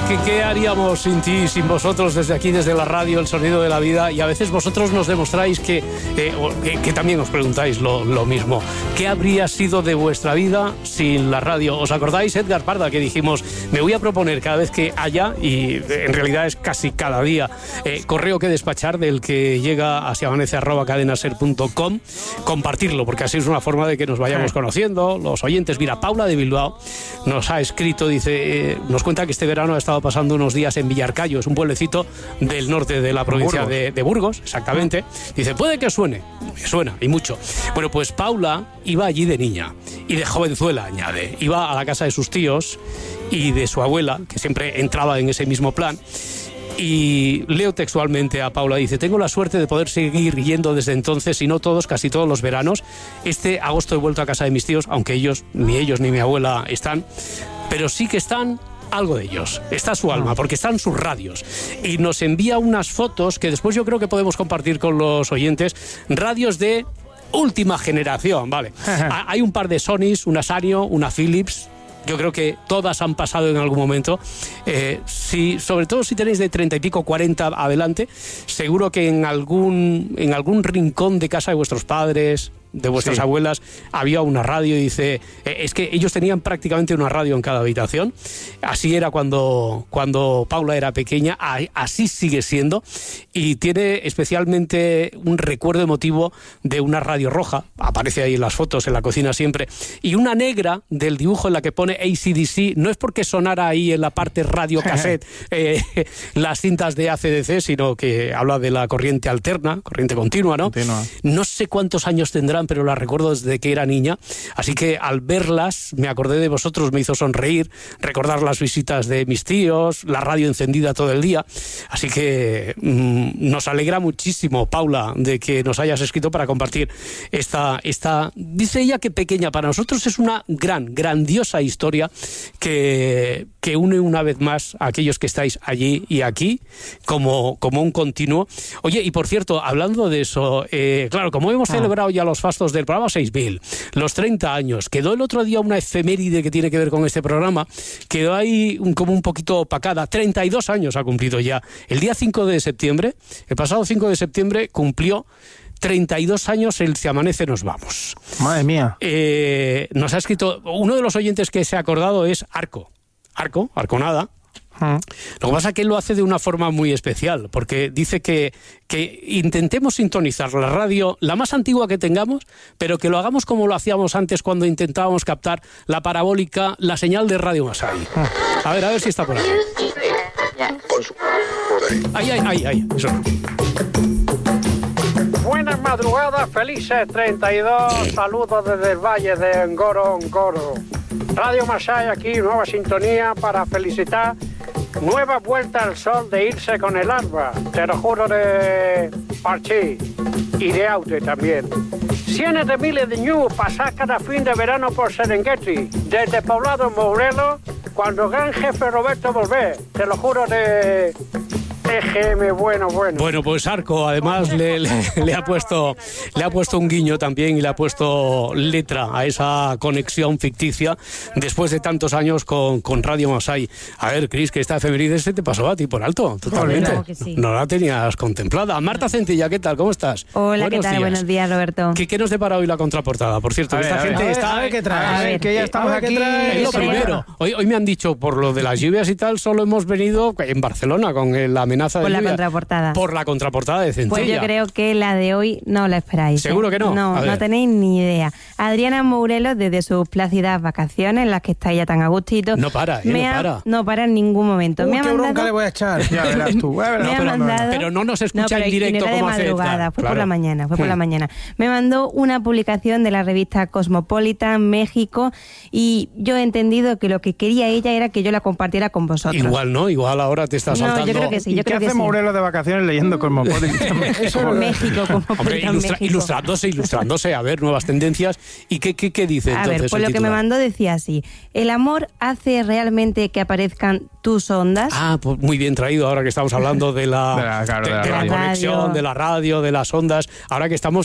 ¿Qué haríamos sin ti, sin vosotros, desde aquí, desde la radio, el sonido de la vida? Y a veces vosotros nos demostráis que también os preguntáis lo mismo. ¿Qué habría sido de vuestra vida sin la radio? ¿Os acordáis, Edgar Parda, que dijimos, me voy a proponer cada vez que haya, y en realidad es casi cada día, correo que despachar del que llega a siamanece@cadenaser.com, compartirlo, porque así es una forma de que nos vayamos conociendo, los oyentes. Mira, Paula de Bilbao nos ha escrito, dice, nos cuenta que este verano ha estado pasando unos días en Villarcayo, es un pueblecito del norte de la provincia de Burgos, exactamente. Dice, puede que suene, me suena, y mucho. Bueno, pues Paula iba allí de niña, y de jovenzuela, añade. Iba a la casa de sus tíos y de su abuela, que siempre entraba en ese mismo plan. Y leo textualmente a Paula, dice, tengo la suerte de poder seguir yendo desde entonces, y no todos, casi todos los veranos. Este agosto he vuelto a casa de mis tíos, aunque ni ellos ni mi abuela están, pero sí que están algo de ellos, está su alma, porque están sus radios, y nos envía unas fotos que después yo creo que podemos compartir con los oyentes, radios de última generación, ¿vale? Hay un par de Sonys, una Sanyo, una Philips. Yo creo que todas han pasado en algún momento. Sobre todo si tenéis de 30 y pico, 40 adelante, seguro que en algún rincón de casa de vuestros padres, de vuestras abuelas, había una radio. Y dice, es que ellos tenían prácticamente una radio en cada habitación. Así era cuando Paula era pequeña, así sigue siendo, y tiene especialmente un recuerdo emotivo de una radio roja, aparece ahí en las fotos, en la cocina siempre, y una negra del dibujo en la que pone AC/DC. No es porque sonara ahí en la parte radio cassette las cintas de AC/DC, sino que habla de la corriente alterna, corriente continua, ¿no? No sé cuántos años tendrá, pero la recuerdo desde que era niña, así que al verlas me acordé de vosotros, me hizo sonreír, recordar las visitas de mis tíos, la radio encendida todo el día, así que nos alegra muchísimo, Paula, de que nos hayas escrito para compartir esta, dice ella que pequeña, para nosotros es una grandiosa historia que une una vez más a aquellos que estáis allí y aquí como un continuo. Oye, y por cierto, hablando de eso, claro, como hemos celebrado ya los fastos del programa 6000, los 30 años, quedó el otro día una efeméride que tiene que ver con este programa, quedó ahí como un poquito opacada. 32 años ha cumplido ya. El día 5 de septiembre, el pasado 5 de septiembre, cumplió 32 años el Si Amanece Nos Vamos. Madre mía. Nos ha escrito, uno de los oyentes que se ha acordado es Arconada. Lo que pasa es que él lo hace de una forma muy especial, porque dice que intentemos sintonizar la radio, la más antigua que tengamos, pero que lo hagamos como lo hacíamos antes cuando intentábamos captar la parabólica, la señal de Radio Masai. A ver si está por ahí. Ahí, eso. Buenas madrugadas, felices 32, saludos desde el Valle de Ngoro. Radio Masai aquí, nueva sintonía para felicitar nueva vuelta al sol de irse con el alba, te lo juro, de Parchí y de Aute también. Cientos de miles de ñus pasar cada fin de verano por Serengeti, desde Poblado Morelos, cuando el gran jefe Roberto volvé, te lo juro, de EGM, bueno. Bueno, pues Arco además le ha puesto un guiño también, y le ha puesto letra a esa conexión ficticia después de tantos años con Radio Masai. A ver, Cris, que esta efeméride se te pasó a ti por alto, totalmente. Claro que sí. No la tenías contemplada. Marta Centilla, ¿qué tal? ¿Cómo estás? Hola, Buenos ¿qué tal? días. Buenos días, Roberto. ¿Qué nos depara hoy la contraportada? Por cierto, esta gente está... A ver qué trae, que ya estamos aquí. Es lo primero. Hoy me han dicho, por lo de las lluvias y tal, solo hemos venido en Barcelona con la amenaza de por lluvia. La contraportada. Por la contraportada de Centella. Pues yo creo que la de hoy no la esperáis. ¿Seguro que no? No tenéis ni idea. Adriana Morelos, desde sus plácidas vacaciones, en las que está ella tan a gustito, no para en ningún momento. Qué bronca le voy a echar. Ya verás tú. Pero no nos escucha en directo como hace Edgar. Fue por la mañana. Me mandó una publicación de la revista Cosmopolitan México, y yo he entendido que lo que quería ella era que yo la compartiera con vosotros. Igual ahora te estás saltando. Yo creo que sí. ¿Qué hace Morelos de vacaciones leyendo Cosmopolitan? México, Cosmopolitan México. Ilustrándose, a ver, nuevas tendencias. ¿Y qué dice entonces? A ver, pues lo que me mandó decía así: ¿el amor hace realmente que aparezcan tus ondas? Pues muy bien traído, ahora que estamos hablando de la conexión, de la radio, de las ondas. Ahora que estamos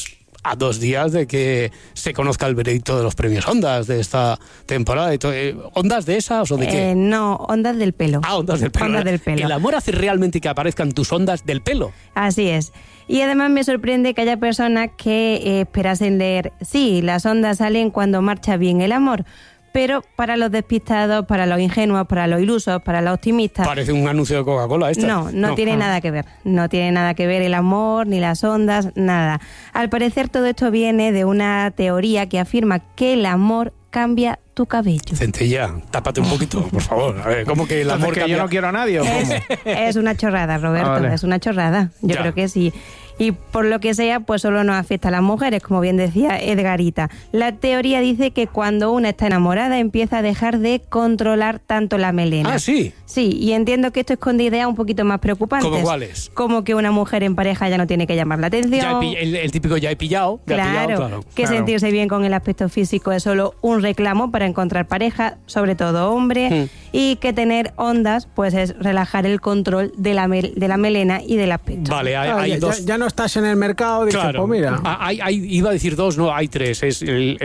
a 2 días de que se conozca el veredicto de los premios Ondas de esta temporada. ¿Ondas de esas o de qué? No, ondas del pelo. Ah, ondas del pelo. Ondas del pelo. ¿El amor hace realmente que aparezcan tus ondas del pelo? Así es. Y además me sorprende que haya personas que esperasen leer, sí, las ondas salen cuando marcha bien el amor, pero para los despistados, para los ingenuos, para los ilusos, para los optimistas... Parece un anuncio de Coca-Cola esto. No tiene nada que ver. No tiene nada que ver el amor, ni las ondas, nada. Al parecer todo esto viene de una teoría que afirma que el amor cambia tu cabello. Centella, tápate un poquito, por favor. A ver, ¿cómo que el amor que cambia? yo no quiero a nadie, ¿o cómo? Es una chorrada, Roberto, Vale. es una chorrada. Yo Ya. creo que sí. Y por lo que sea, pues solo nos afecta a las mujeres, como bien decía Edgarita. La teoría dice que cuando una está enamorada empieza a dejar de controlar tanto la melena. Ah, sí. Sí, y entiendo que esto esconde ideas un poquito más preocupantes. ¿Cómo cuáles? Como que una mujer en pareja ya no tiene que llamar la atención. El típico ya he pillado. Claro, que claro. sentirse bien con el aspecto físico es solo un reclamo para encontrar pareja, sobre todo hombre, y que tener ondas pues es relajar el control de la melena y del aspecto. Vale, Claro, hay ya, dos. ya no estás en el mercado, dices, Claro. pues mira. Iba a decir 2, no, hay 3. Es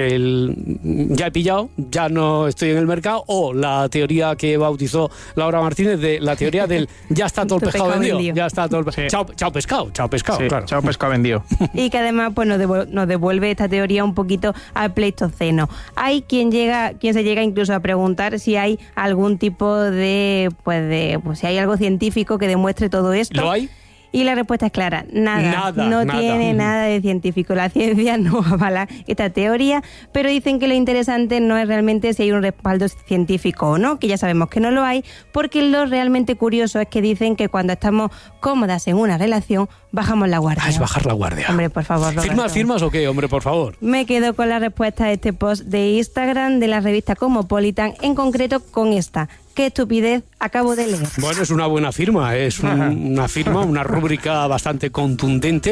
el ya he pillado, ya no estoy en el mercado, o la teoría que bautizó Laura Martínez de la teoría del ya está todo el Tu pescado pescado vendido. vendido. Ya está todo el Sí. chao pescado, Sí, claro. chao pescado vendido. Y que además pues nos devuelve esta teoría un poquito al Pleistoceno. Hay quien se llega incluso a preguntar si hay algún tipo de si hay algo científico que demuestre todo esto. ¿Lo hay? Y la respuesta es clara, nada. No Nada. tiene nada de científico. La ciencia no avala esta teoría, pero dicen que lo interesante no es realmente si hay un respaldo científico o no, que ya sabemos que no lo hay, porque lo realmente curioso es que dicen que cuando estamos cómodas en una relación, bajamos la guardia. Es bajar la guardia. Hombre, por favor, Roberto. ¿Firmas o qué, hombre, por favor? Me quedo con la respuesta a este post de Instagram de la revista Cosmopolitan, en concreto con esta. Qué estupidez acabo de leer. Bueno, es una buena firma, es una firma, una rúbrica bastante contundente.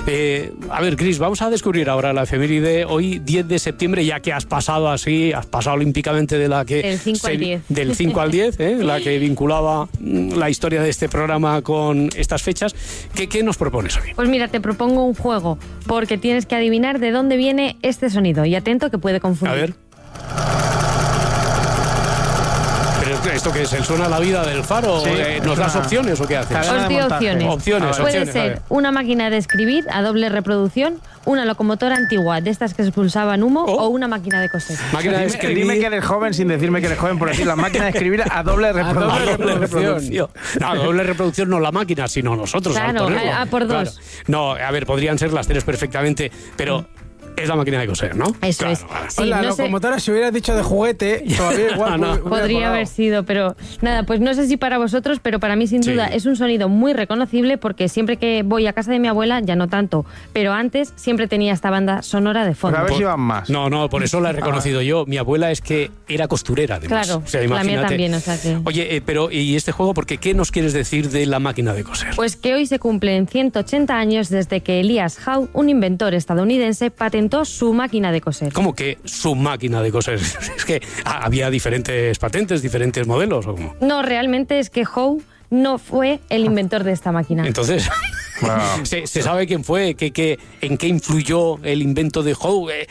A ver, Cris, vamos a descubrir ahora la efeméride hoy, 10 de septiembre, ya que has pasado olímpicamente de la que... Del 5 al 10. Del 5 al 10, la que vinculaba la historia de este programa con estas fechas. ¿Qué nos propones hoy? Pues mira, te propongo un juego, porque tienes que adivinar de dónde viene este sonido. Y atento que puede confundir. A ver. ¿Pero esto qué es? ¿El suena la vida del faro? Sí, ¿Nos das suena. opciones o qué haces? Cadena Os de doy montaje. opciones. Puede a ver. ser una máquina de escribir a doble reproducción, una locomotora antigua de estas que expulsaban humo Oh. o una máquina de coser. Máquina de Dime, escribir. dime que eres joven sin decirme que eres joven, por decir la máquina de escribir a doble reproducción. Doble reproducción. No, doble reproducción no la máquina, sino nosotros. al Claro, ponerlo. a por Claro. dos. No, a ver, podrían ser las 3 perfectamente, pero es la máquina de coser, ¿no? Eso Claro, es. vale. Sí, la no sé- locomotora, si hubieras dicho de juguete, todavía igual No. hubiera Podría colado. haber sido, pero nada, pues no sé si para vosotros, pero para mí sin Sí. duda es un sonido muy reconocible porque siempre que voy a casa de mi abuela, ya no tanto, pero antes siempre tenía esta banda sonora de fondo. Pero a ver si van más. No, por eso la he reconocido yo. Mi abuela es que era costurera, además. Claro, O sea, la mía imagínate. también, o sea que... Oye, pero ¿y este juego? Porque ¿qué nos quieres decir de la máquina de coser? Pues que hoy se cumplen 180 años desde que Elias Howe, un inventor estadounidense, patentó su máquina de coser. ¿Cómo que su máquina de coser? Es que había diferentes patentes, diferentes modelos, ¿o cómo? No, realmente es que Howe no fue el inventor de esta máquina. Entonces, ¿se sabe quién fue? ¿En qué influyó el invento de Howe?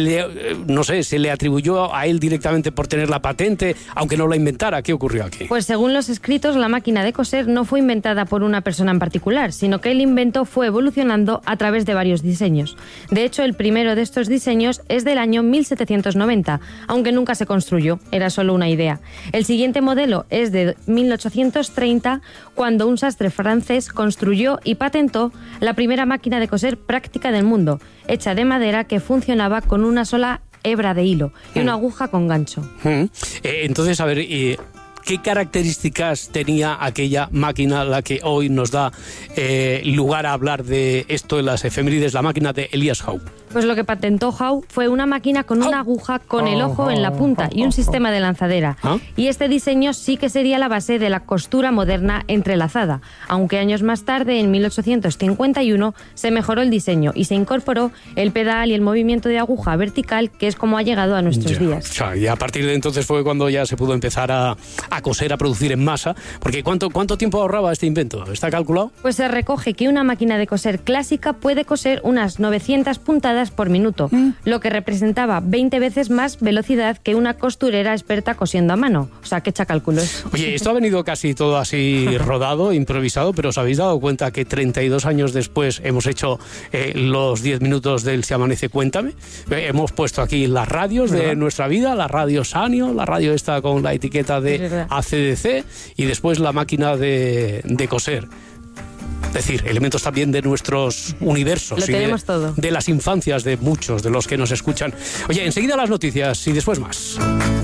¿Se le atribuyó a él directamente por tener la patente, aunque no la inventara? ¿Qué ocurrió aquí? Pues según los escritos, la máquina de coser no fue inventada por una persona en particular, sino que el invento fue evolucionando a través de varios diseños. De hecho, el primero de estos diseños es del año 1790, aunque nunca se construyó, era solo una idea. El siguiente modelo es de 1830, cuando un sastre francés construyó y patentó la primera máquina de coser práctica del mundo, hecha de madera que funcionaba con una sola hebra de hilo y una aguja con gancho. Entonces, a ver, ¿qué características tenía aquella máquina, la que hoy nos da lugar a hablar de esto en las efemérides, la máquina de Elias Howe? Pues lo que patentó Howe fue una máquina con una aguja con el ojo en la punta y un sistema de lanzadera. ¿Ah? Y este diseño sí que sería la base de la costura moderna entrelazada, aunque años más tarde, en 1851, se mejoró el diseño y se incorporó el pedal y el movimiento de aguja vertical, que es como ha llegado a nuestros días. O sea, y a partir de entonces fue cuando ya se pudo empezar a coser, a producir en masa. Porque ¿cuánto tiempo ahorraba este invento? ¿Está calculado? Pues se recoge que una máquina de coser clásica puede coser unas 900 puntadas pulgadas por minuto, lo que representaba 20 veces más velocidad que una costurera experta cosiendo a mano. O sea, que echa cálculos. Oye, esto ha venido casi todo así rodado, improvisado, pero ¿os habéis dado cuenta que 32 años después hemos hecho los 10 minutos del Si Amanece Cuéntame? Hemos puesto aquí las radios de nuestra vida, la radio Sanio, la radio esta con la etiqueta de ACDC y después la máquina de coser. Es decir, elementos también de nuestros universos. Lo tenemos todo. De las infancias de muchos de los que nos escuchan. Oye, enseguida las noticias y después más.